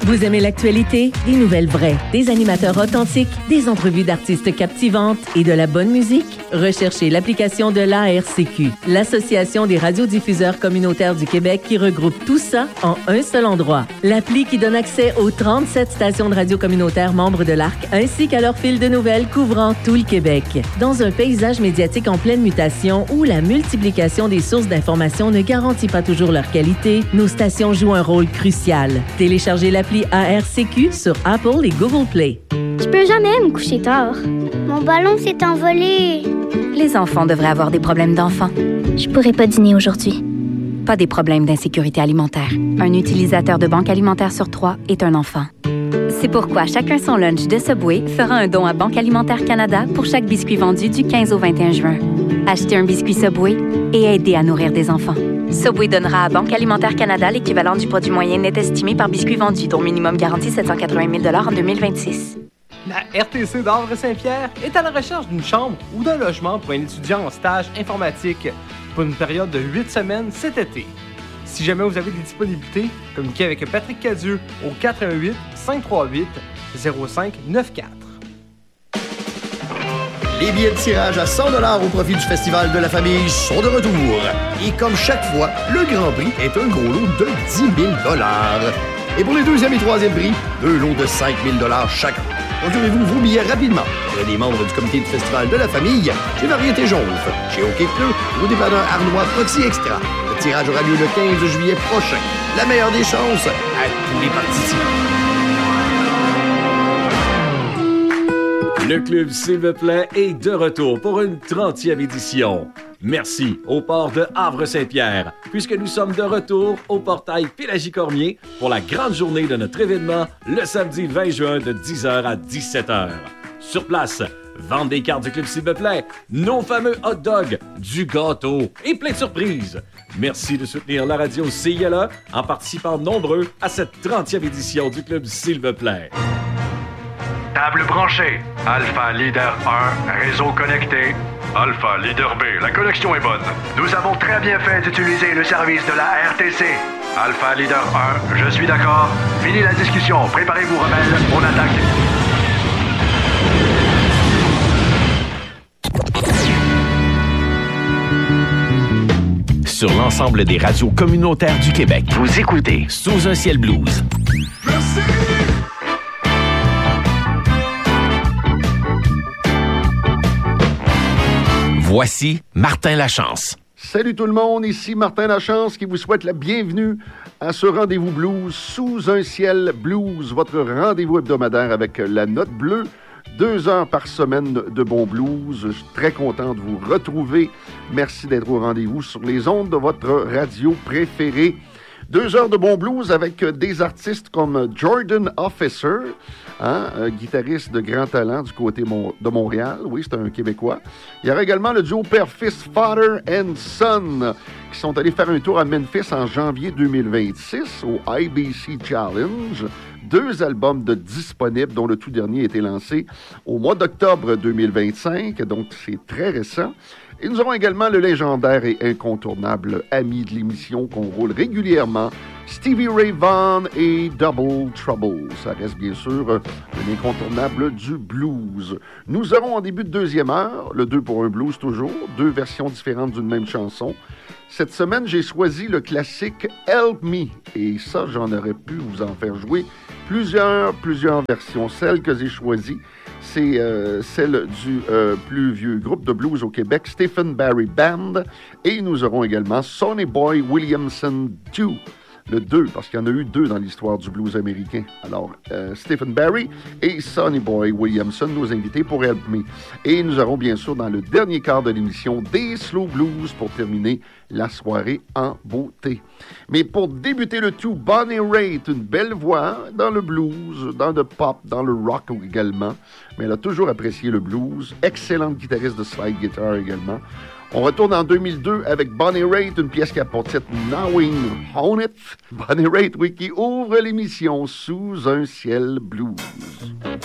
Vous aimez l'actualité? Des nouvelles vraies, des animateurs authentiques, des entrevues d'artistes captivantes et de la bonne musique? Recherchez l'application de l'ARCQ, l'Association des radiodiffuseurs communautaires du Québec, qui regroupe tout ça en un seul endroit. L'appli qui donne accès aux 37 stations de radio communautaires membres de l'ARC, ainsi qu'à leur fil de nouvelles couvrant tout le Québec. Dans un paysage médiatique en pleine mutation où la multiplication des sources d'informations ne garantit pas toujours leur qualité, nos stations jouent un rôle crucial. Téléchargez l'appli ARCQ sur Apple et Google Play. Je peux jamais me coucher tard. Mon ballon s'est envolé. Les enfants devraient avoir des problèmes d'enfants. Je pourrais pas dîner aujourd'hui. Pas des problèmes d'insécurité alimentaire. Un utilisateur de banque alimentaire sur 3 est un enfant. C'est pourquoi Chacun son lunch de Subway fera un don à Banque Alimentaire Canada pour chaque biscuit vendu du 15 au 21 juin. Achetez un biscuit Subway et aidez à nourrir des enfants. Subway donnera à Banque Alimentaire Canada l'équivalent du produit moyen net estimé par biscuit vendu, dont minimum garanti 780 000 $ en 2026. La RTC d'Avre-Saint-Pierre est à la recherche d'une chambre ou d'un logement pour un étudiant en stage informatique pour une période de 8 semaines cet été. Si jamais vous avez des disponibilités, communiquez avec Patrick Cadieux au 418 538 0594. Les billets de tirage à 100 $ au profit du Festival de la Famille sont de retour. Et comme chaque fois, le Grand Prix est un gros lot de 10 000 $. Et pour les deuxième et troisième prix, 2 lots de 5 000 $ chacun. Procurez-vous vos billets rapidement. Vous êtes des membres du comité du Festival de la Famille, chez Variété Jonve, chez OK Pneu, au dépanneur Arnois Proxy Extra. Le tirage aura lieu le 15 juillet prochain. La meilleure des chances à tous les participants. Le Club S'il vous plaît est de retour pour une 30e édition. Merci au port de Havre-Saint-Pierre, puisque nous sommes de retour au portail Pélagie-Cormier pour la grande journée de notre événement le samedi 20 juin de 10h à 17h. Sur place, vente des cartes du Club S'il vous plaît, nos fameux hot dogs, du gâteau et plein de surprises. Merci de soutenir la radio CILA en participant nombreux à cette 30e édition du Club S'il vous plaît. Table branchée. Alpha Leader 1, réseau connecté. Alpha Leader B, la connexion est bonne. Nous avons très bien fait d'utiliser le service de la RTC. Alpha Leader 1, je suis d'accord. Fini la discussion. Préparez-vous, rebelles. On attaque. Sur l'ensemble des radios communautaires du Québec, vous écoutez Sous un ciel blues. Merci! Voici Martin Lachance. Salut tout le monde, ici Martin Lachance qui vous souhaite la bienvenue à ce rendez-vous blues Sous un ciel blues, votre rendez-vous hebdomadaire avec la note bleue. 2 heures par semaine de bon blues. Je suis très content de vous retrouver. Merci d'être au rendez-vous sur les ondes de votre radio préférée. 2 heures de bon blues avec des artistes comme Jordan Officer, un guitariste de grand talent du côté de Montréal. Oui, c'est un Québécois. Il y aura également le duo père-fils Father and Son qui sont allés faire un tour à Memphis en janvier 2026 au IBC Challenge. 2 albums de disponibles, dont le tout dernier a été lancé au mois d'octobre 2025, donc c'est très récent. Et nous aurons également le légendaire et incontournable ami de l'émission qu'on roule régulièrement, Stevie Ray Vaughan et Double Trouble. Ça reste bien sûr un incontournable du blues. Nous aurons en début de deuxième heure, le 2 pour 1 blues toujours, 2 versions différentes d'une même chanson. Cette semaine, j'ai choisi le classique Help Me. Et ça, j'en aurais pu vous en faire jouer plusieurs versions. Celle que j'ai choisie, c'est celle du plus vieux groupe de blues au Québec, Stephen Barry Band. Et nous aurons également Sonny Boy Williamson 2. Le 2, parce qu'il y en a eu 2 dans l'histoire du blues américain. Alors, Stephen Barry et Sonny Boy Williamson, nos invités pour Help Me. Et nous aurons bien sûr dans le dernier quart de l'émission des slow blues pour terminer la soirée en beauté. Mais pour débuter le tout, Bonnie Raitt, une belle voix dans le blues, dans le pop, dans le rock également. Mais elle a toujours apprécié le blues. Excellente guitariste de slide guitar également. On retourne en 2002 avec Bonnie Raitt, une pièce qui a pour titre Knowing On It. Bonnie Raitt, oui, qui ouvre l'émission Sous un ciel blues.